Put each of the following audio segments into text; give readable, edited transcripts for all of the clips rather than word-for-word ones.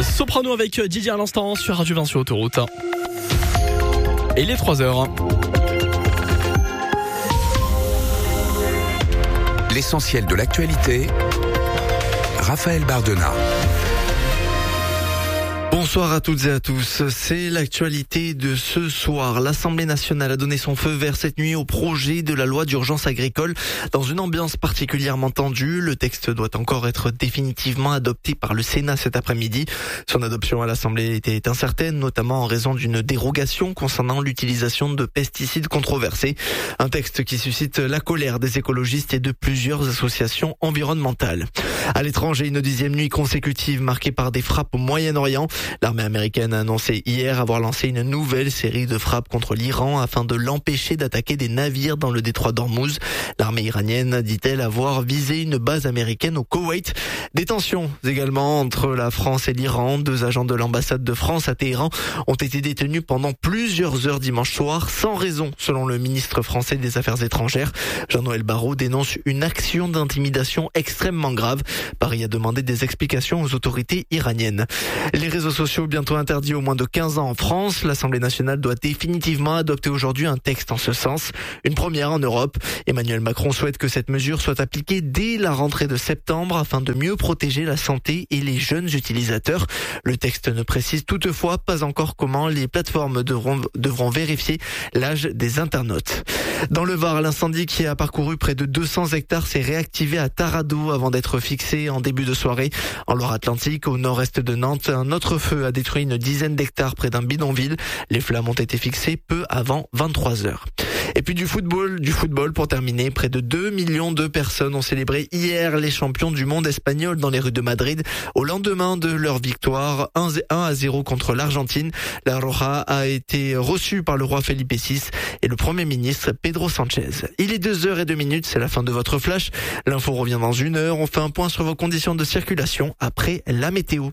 Soprano avec Didier à l'instant sur Radio 20 sur Autoroute. Et les 3h. L'essentiel de l'actualité, Raphaël Bardena. Bonsoir à toutes et à tous. C'est l'actualité de ce soir. L'Assemblée nationale a donné son feu vert cette nuit au projet de la loi d'urgence agricole. Dans une ambiance particulièrement tendue, le texte doit encore être définitivement adopté par le Sénat cet après-midi. Son adoption à l'Assemblée était incertaine, notamment en raison d'une dérogation concernant l'utilisation de pesticides controversés. Un texte qui suscite la colère des écologistes et de plusieurs associations environnementales. À l'étranger, une 10e nuit consécutive marquée par des frappes au Moyen-Orient. L'armée américaine a annoncé hier avoir lancé une nouvelle série de frappes contre l'Iran afin de l'empêcher d'attaquer des navires dans le détroit d'Ormuz. L'armée iranienne dit-elle avoir visé une base américaine au Koweït. Des tensions également entre la France et l'Iran. 2 agents de l'ambassade de France à Téhéran ont été détenus pendant plusieurs heures dimanche soir, sans raison, selon le ministre français des Affaires étrangères. Jean-Noël Barrot dénonce une action d'intimidation extrêmement grave. Paris a demandé des explications aux autorités iraniennes. Les réseaux sociaux bientôt interdits aux moins de 15 ans en France. L'Assemblée nationale doit définitivement adopter aujourd'hui un texte en ce sens. Une première en Europe. Emmanuel Macron souhaite que cette mesure soit appliquée dès la rentrée de septembre afin de mieux protéger la santé et les jeunes utilisateurs. Le texte ne précise toutefois pas encore comment les plateformes devront vérifier l'âge des internautes. Dans le Var, l'incendie qui a parcouru près de 200 hectares s'est réactivé à Taradot avant d'être fixé en début de soirée. En Loire-Atlantique, au nord-est de Nantes, un autre feu a détruit une dizaine d'hectares près d'un bidonville. Les flammes ont été fixées peu avant 23h. Et puis du football pour terminer. Près de 2 millions de personnes ont célébré hier les champions du monde espagnols dans les rues de Madrid au lendemain de leur victoire 1-0 contre l'Argentine. La Roja a été reçue par le roi Felipe VI et le premier ministre Pedro Sanchez. Il est 2h02, c'est la fin de votre flash. L'info revient dans 1 heure. On fait un point sur vos conditions de circulation après la météo.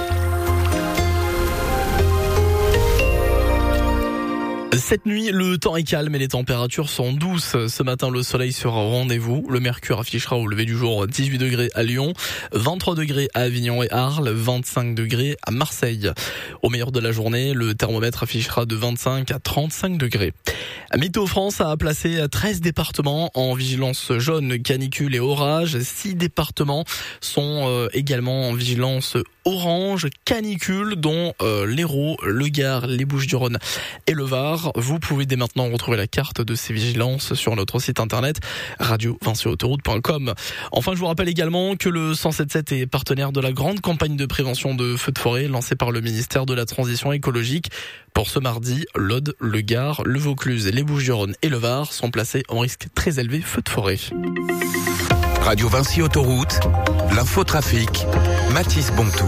Cette nuit, le temps est calme et les températures sont douces. Ce matin, le soleil sera au rendez-vous. Le mercure affichera au lever du jour 18 degrés à Lyon, 23 degrés à Avignon et Arles, 25 degrés à Marseille. Au meilleur de la journée, le thermomètre affichera de 25 à 35 degrés. Météo France a placé 13 départements en vigilance jaune, canicule et orage. 6 départements sont également en vigilance orange, canicule, dont l'Hérault, le Gard, les Bouches-du-Rhône et le Var. Vous pouvez dès maintenant retrouver la carte de ces vigilances sur notre site internet radio20autoroute.com. Enfin, je vous rappelle également que le 177 est partenaire de la grande campagne de prévention de feux de forêt lancée par le ministère de la Transition écologique. Pour ce mardi, l'Aude, le Gard, le Vaucluse, les Bouches-du-Rhône et le Var sont placés en risque très élevé feu de forêt. Radio Vinci Autoroute, l'infotrafic, Mathis Bontou.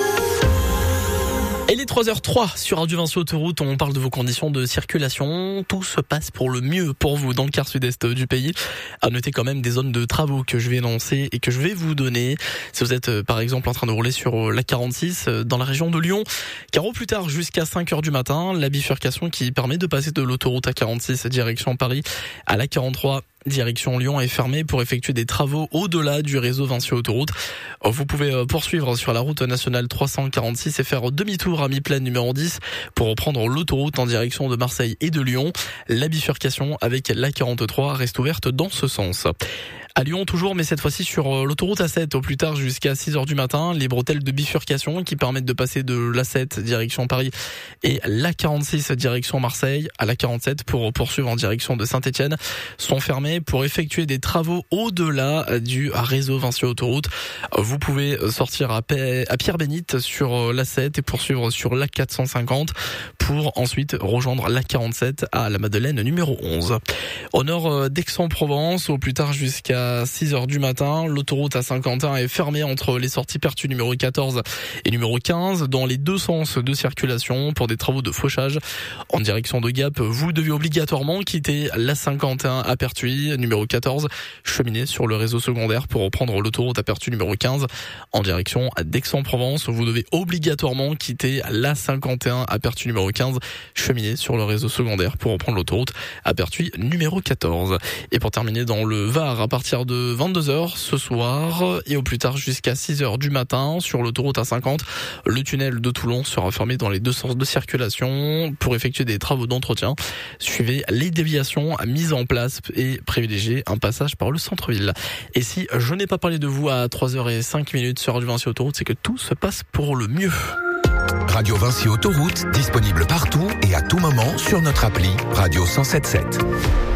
Et les 3h03 sur Radio Vinci Autoroute, on parle de vos conditions de circulation. Tout se passe pour le mieux pour vous dans le quart sud-est du pays. À noter quand même des zones de travaux que je vais lancer et que je vais vous donner. Si vous êtes par exemple en train de rouler sur la 46 dans la région de Lyon, car au plus tard jusqu'à 5h du matin, la bifurcation qui permet de passer de l'autoroute A46 direction Paris à la 43 direction Lyon est fermée pour effectuer des travaux au-delà du réseau Vinci Autoroute. Vous pouvez poursuivre sur la route nationale 346 et faire demi-tour à mi-plaine numéro 10 pour reprendre l'autoroute en direction de Marseille et de Lyon. La bifurcation avec la 43 reste ouverte dans ce sens. À Lyon toujours, mais cette fois-ci sur l'autoroute A7 au plus tard jusqu'à 6h du matin. Les bretelles de bifurcation qui permettent de passer de l'A7 direction Paris et la 46 direction Marseille à la 47 pour poursuivre en direction de Saint-Etienne sont fermées pour effectuer des travaux au-delà du réseau Vinci Autoroute. Vous pouvez sortir à Pierre-Bénite sur l'A7 et poursuivre sur la 450 pour ensuite rejoindre la 47 à la Madeleine numéro 11. Au nord d'Aix-en-Provence, au plus tard jusqu'à 6h du matin, l'autoroute A51 est fermée entre les sorties Pertuis numéro 14 et numéro 15 dans les deux sens de circulation pour des travaux de fauchage. En direction de Gap, vous devez obligatoirement quitter la 51 à Pertuis Pertuis numéro 14, cheminez sur le réseau secondaire pour reprendre l'autoroute à Pertuis numéro 15 en direction d'Aix-en-Provence. Vous devez obligatoirement quitter la 51 à Pertuis numéro 15, cheminez sur le réseau secondaire pour reprendre l'autoroute à Pertuis numéro 14. Et pour terminer dans le Var, à partir de 22h ce soir et au plus tard jusqu'à 6h du matin sur l'autoroute A50, le tunnel de Toulon sera fermé dans les deux sens de circulation pour effectuer des travaux d'entretien. Suivez les déviations mises en place et privilégiez un passage par le centre-ville. Et si je n'ai pas parlé de vous à 3h05 sur Radio Vinci Autoroute, c'est que tout se passe pour le mieux. Radio Vinci Autoroute, disponible partout et à tout moment sur notre appli Radio 107.7.